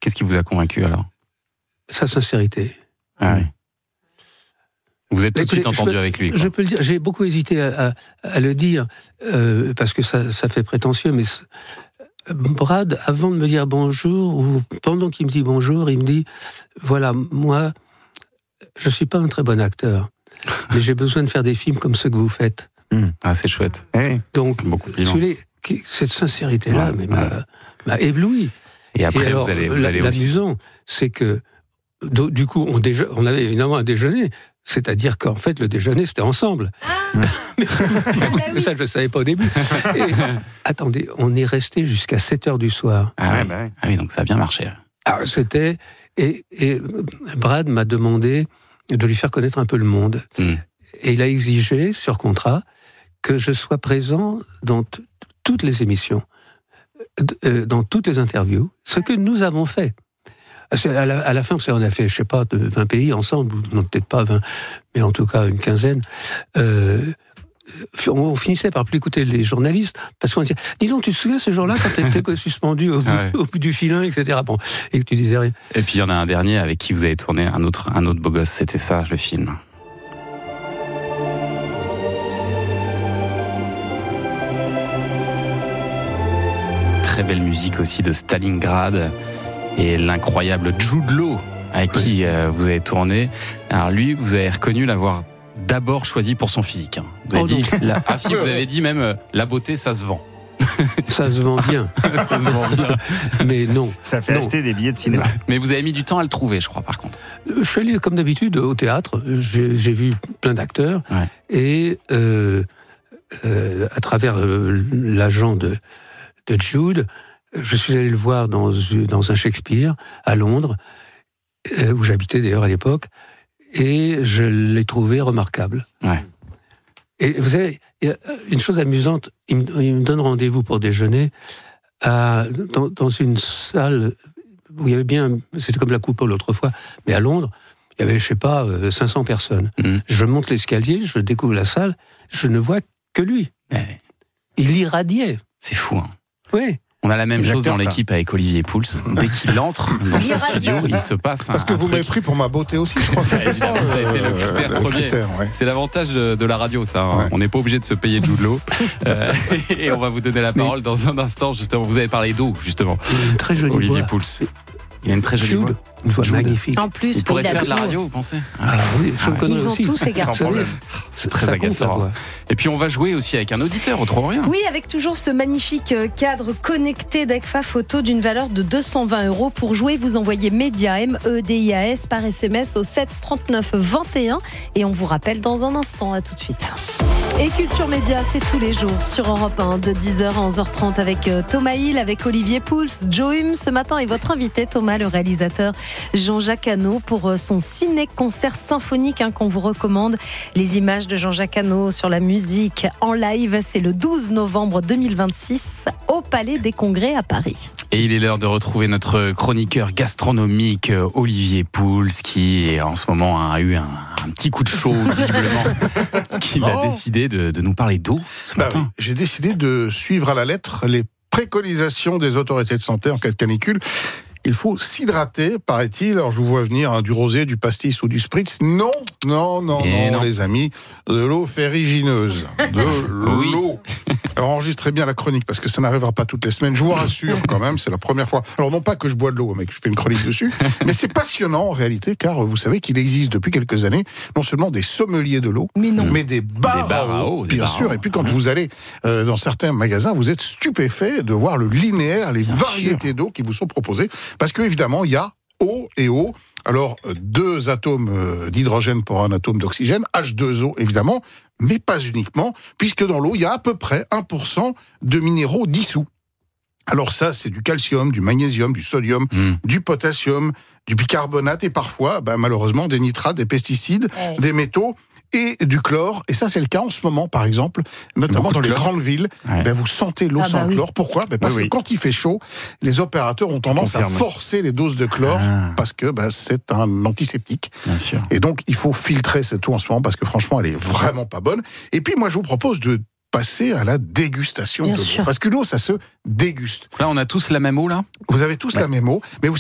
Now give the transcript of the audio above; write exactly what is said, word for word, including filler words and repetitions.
Qu'est-ce qui vous a convaincu alors ? Sa sincérité. Ah oui. Vous êtes tout de Écoutez, suite entendu peux, avec lui. Quoi. Je peux le dire. J'ai beaucoup hésité à, à, à le dire euh, parce que ça, ça fait prétentieux. Mais Brad, avant de me dire bonjour ou pendant qu'il me dit bonjour, il me dit voilà, moi, je suis pas un très bon acteur, mais j'ai besoin de faire des films comme ceux que vous faites. Mmh. Ah, c'est chouette. Hey. Donc, les, cette sincérité-là, ouais, mais ouais. m'a, m'a ébloui. Et après, Et alors, vous allez, vous allez aussi. L'amusant, c'est que du coup, on, déje- on avait évidemment un déjeuner. C'est-à-dire qu'en fait, le déjeuner, c'était ensemble. Ah mais, mais ça, je ne savais pas au début. Et, attendez, on est resté jusqu'à sept heures du soir. Ah, ouais, bah ouais. Ah oui, donc ça a bien marché. Alors, c'était... Et, et Brad m'a demandé de lui faire connaître un peu le monde. Mm. Et il a exigé, sur contrat, que je sois présent dans t- toutes les émissions, euh, dans toutes les interviews, ce que nous avons fait. À la, à la fin, on a fait, je sais pas, vingt pays ensemble, non peut-être pas vingt, mais en tout cas une quinzaine. Euh, on finissait par plus écouter les journalistes, parce qu'on disait, dis donc, tu te souviens ce jour-là quand tu étais suspendu au bout, ouais. au bout du filin, et cetera. Bon, et que tu disais rien. Et puis il y en a un dernier avec qui vous avez tourné, un autre, un autre beau gosse, c'était ça, le film. Très belle musique aussi de Stalingrad. Et l'incroyable Jude Law, avec qui oui. euh, vous avez tourné. Alors lui, vous avez reconnu l'avoir d'abord choisi pour son physique. Hein. Vous avez oh dit, la, ah si, vous avez dit même, euh, la beauté, ça se vend. Ça se vend bien. Ça se vend bien. Mais non. Ça fait non. acheter des billets de cinéma. Mais vous avez mis du temps à le trouver, je crois, par contre. Je suis allé, comme d'habitude, au théâtre. J'ai, j'ai vu plein d'acteurs. Ouais. Et euh, euh, à travers euh, l'agent de, de Jude, je suis allé le voir dans, dans un Shakespeare, à Londres, euh, où j'habitais d'ailleurs à l'époque, et je l'ai trouvé remarquable. Ouais. Et vous savez, il y a une chose amusante, il me, il me donne rendez-vous pour déjeuner à, dans, dans une salle où il y avait bien, c'était comme la Coupole autrefois, mais à Londres, il y avait, je sais pas, cinq cents personnes. Mmh. Je monte l'escalier, je découvre la salle, je ne vois que lui. Ouais. Il irradiait. C'est fou, hein. Oui. On a la même Les chose acteurs, dans l'équipe là. Avec Olivier Pouls. Dès qu'il entre dans ce studio, il se passe un Parce que un vous truc. m'avez pris pour ma beauté aussi, je crois que c'était ça. Ça a été le critère euh, premier. Le critère, ouais. C'est l'avantage de, de la radio, ça. Hein. Ouais. On n'est pas obligé de se payer Jude Law. euh, et on va vous donner la parole Mais... dans un instant, justement. Vous avez parlé d'eau, justement. Il a une très jolie Olivier voix. Pouls. Il a une très jolie Jude, voix. Une voix Jude. magnifique. En plus, il pourrait il a faire tout. de la radio, vous pensez ? Ah oui, je ah, le connais Ils ont aussi. tous ces garçons. C'est très agaçant. Et puis on va jouer aussi avec un auditeur, au trop rien. Oui, avec toujours ce magnifique cadre connecté d'A C F A Photo d'une valeur de deux cent vingt euros. Pour jouer, vous envoyez Média, M E D I A S, par S M S au sept trente-neuf vingt et un. Et on vous rappelle dans un instant. À tout de suite. Et Culture Média, c'est tous les jours sur Europe un, de dix heures à onze heures trente avec Thomas Hill, avec Olivier Pouls, Joe Hume ce matin et votre invité Thomas, le réalisateur Jean-Jacques Hano, pour son ciné-concert symphonique hein, qu'on vous recommande. Les images de Jean-Jacques Hano sur la musique en live, c'est le douze novembre deux mille vingt-six au Palais des Congrès à Paris. Et il est l'heure de retrouver notre chroniqueur gastronomique Olivier Pouls qui en ce moment a eu un, un petit coup de chaud visiblement parce qu'il a oh. décidé de, de nous parler d'eau ce bah matin. Oui, j'ai décidé de suivre à la lettre les préconisations des autorités de santé en cas de canicule. Il faut s'hydrater, paraît-il. Alors, je vous vois venir hein, du rosé, du pastis ou du spritz. Non, non, non, non, non, les amis. De l'eau ferrugineuse. De oui. l'eau. Alors, enregistrez bien la chronique, parce que ça n'arrivera pas toutes les semaines. Je vous rassure, quand même, c'est la première fois. Alors, non pas que je bois de l'eau, mais que je fais une chronique dessus. Mais c'est passionnant, en réalité, car vous savez qu'il existe depuis quelques années, non seulement des sommeliers de l'eau, mais, non. mais des bars, des bars à à eau, eau. Bien sûr. À Et puis, quand vous allez euh, dans certains magasins, vous êtes stupéfait de voir le linéaire, les bien variétés sûr. d'eau qui vous sont proposées. Parce que, évidemment, il y a eau et eau. Alors, deux atomes d'hydrogène pour un atome d'oxygène, H deux O, évidemment, mais pas uniquement, puisque dans l'eau, il y a à peu près un pour cent de minéraux dissous. Alors ça, c'est du calcium, du magnésium, du sodium, mmh. du potassium, du bicarbonate et parfois, bah, malheureusement, des nitrates, des pesticides, hey. des métaux et du chlore. Et ça, c'est le cas en ce moment, par exemple, notamment dans les chlore. grandes villes. Ouais. Ben, vous sentez l'eau ah sans bah chlore. Oui. Pourquoi ben, Parce oui, que oui. quand il fait chaud, les opérateurs ont tendance à forcer les doses de chlore ah. parce que ben, c'est un antiseptique. Bien sûr. Et donc, il faut filtrer cette eau en ce moment parce que franchement, elle est vraiment pas bonne. Et puis, moi, je vous propose de passer à la dégustation Bien de l'eau. sûr. Parce que l'eau, ça se déguste. Là, on a tous la même eau, là ? Vous avez tous ouais. la même eau, mais vous